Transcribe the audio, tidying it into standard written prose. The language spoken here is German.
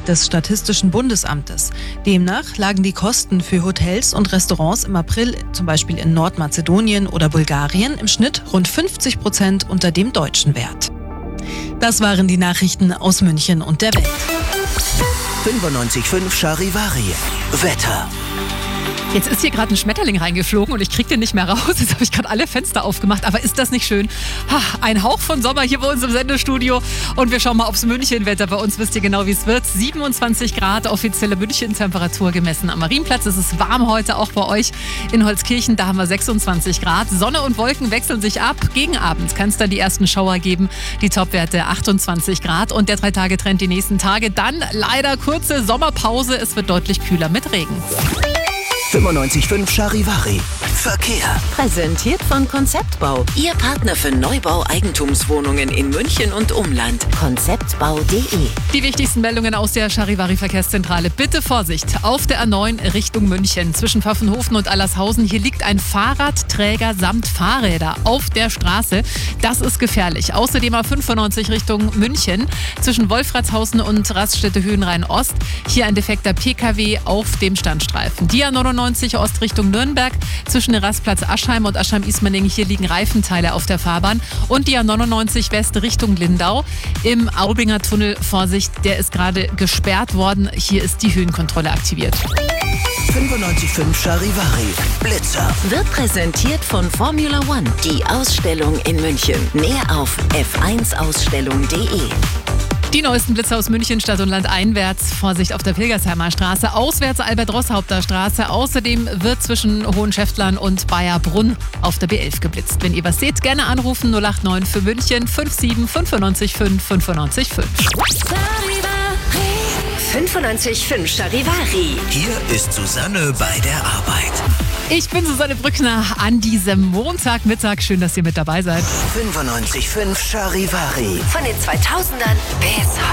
Statistik des Statistischen Bundesamtes. Demnach lagen die Kosten für Hotels und Restaurants im April, zum Beispiel in Nordmazedonien oder Bulgarien, im Schnitt rund 50% unter dem deutschen Wert. Das waren die Nachrichten aus München und der Welt. 95.5 Charivari. Wetter. Jetzt ist hier gerade ein Schmetterling reingeflogen und ich kriege den nicht mehr raus. Jetzt habe ich gerade alle Fenster aufgemacht. Aber ist das nicht schön? Ein Hauch von Sommer hier bei uns im Sendestudio. Und wir schauen mal aufs München-Wetter. Bei uns wisst ihr genau, wie es wird. 27 Grad, offizielle München-Temperatur gemessen am Marienplatz. Es ist warm heute, auch bei euch in Holzkirchen. Da haben wir 26 Grad. Sonne und Wolken wechseln sich ab. Gegen Abend kann es dann die ersten Schauer geben. Die Topwerte 28 Grad. Und der 3-Tage-Trend die nächsten Tage. Dann leider kurze Sommerpause. Es wird deutlich kühler mit Regen. 95.5 Charivari. Verkehr. Präsentiert von Konzeptbau. Ihr Partner für Neubau Eigentumswohnungen in München und Umland. Konzeptbau.de. Die wichtigsten Meldungen aus der Charivari-Verkehrszentrale. Bitte Vorsicht. Auf der A9 Richtung München. Zwischen Pfaffenhofen und Allershausen. Hier liegt ein Fahrradträger samt Fahrräder auf der Straße. Das ist gefährlich. Außerdem A95 Richtung München. Zwischen Wolfratshausen und Raststätte Höhenrhein-Ost. Hier ein defekter PKW auf dem Standstreifen. Die A99 Ost Richtung Nürnberg. Zwischen dem Rastplatz Aschheim und Aschheim-Ismaning. Hier liegen Reifenteile auf der Fahrbahn. Und die A99 West Richtung Lindau. Im Aubinger Tunnel, Vorsicht, der ist gerade gesperrt worden. Hier ist die Höhenkontrolle aktiviert. 95.5 Charivari. Blitzer. Wird präsentiert von Formula One. Die Ausstellung in München. Mehr auf f1ausstellung.de. Die neuesten Blitzer aus München, Stadt und Land einwärts. Vorsicht auf der Pilgersheimer Straße. Auswärts Albert-Roßhaupter Straße. Außerdem wird zwischen Hohenschäftlern und Bayerbrunn auf der B11 geblitzt. Wenn ihr was seht, gerne anrufen. 089 für München 57 95 5 95 5. 95.5 Charivari. Hier ist Susanne bei der Arbeit. Ich bin Susanne Brückner an diesem Montagmittag. Schön, dass ihr mit dabei seid. 95.5 Charivari. Von den 2000ern bis heute.